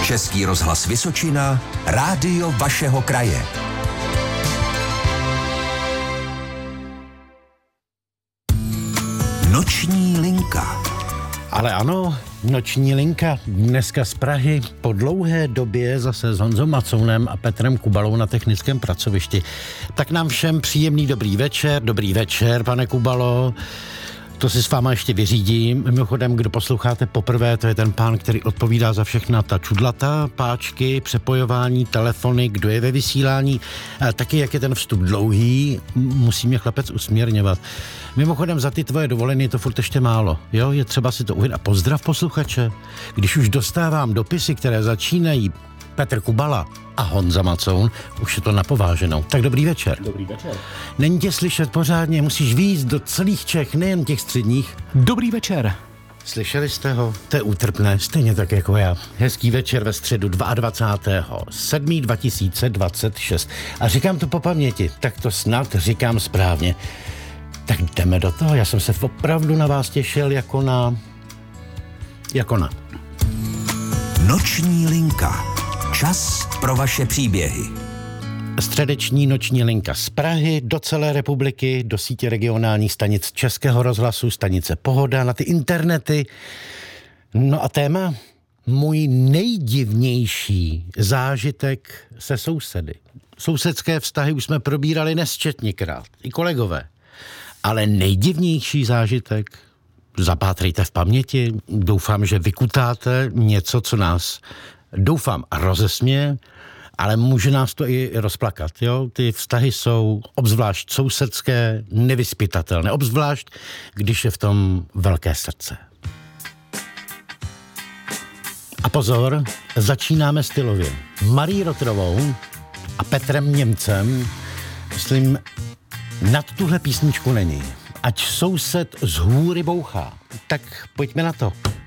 Český rozhlas Vysočina, rádio vašeho kraje. Noční linka. Ale ano, noční linka dneska z Prahy po dlouhé době zase s Honzou Macounem a Petrem Kubalou na technickém pracovišti. Tak nám všem příjemný dobrý večer, pane Kubalo. To si s váma ještě vyřídím. Mimochodem, kdo posloucháte poprvé, to je ten pán, který odpovídá za všechna ta čudlata, páčky, přepojování, telefony, kdo je ve vysílání. Taky, jak je ten vstup dlouhý, musí mě chlapec usměrňovat. Mimochodem, za ty tvoje dovolené je to furt ještě málo. Jo, je třeba si to uvědomit. A pozdrav posluchače. Když už dostávám dopisy, které začínají Petr Kubala a Honza Macoun, už je to napováženou. Tak dobrý večer. Dobrý večer. Není tě slyšet pořádně, musíš vyjít do celých Čech, nejen těch středních. Dobrý večer. Slyšeli jste ho? To je útrpné, stejně tak jako já. Hezký večer ve středu 22.7.2026. A říkám to po paměti, tak to snad říkám správně. Tak jdeme do toho, já jsem se opravdu na vás těšil jako na... Noční linka. Čas pro vaše příběhy. Středeční noční linka z Prahy do celé republiky, do sítě regionálních stanic Českého rozhlasu, stanice Pohoda, na ty internety. No a téma? Můj nejdivnější zážitek se sousedy. Sousedské vztahy už jsme probírali nesčetněkrát, i kolegové. Ale nejdivnější zážitek, zapátrejte v paměti, doufám, že vykutáte něco, co nás, doufám, rozesměje, ale může nás to i rozplakat, jo? Ty vztahy jsou obzvlášť sousedské, nevyzpytatelné, obzvlášť, když je v tom velké srdce. A pozor, začínáme stylově. Marí Rotrovou a Petrem Němcem, myslím, nad tuhle písničku není. Ať soused z hůry bouchá. Tak pojďme na to.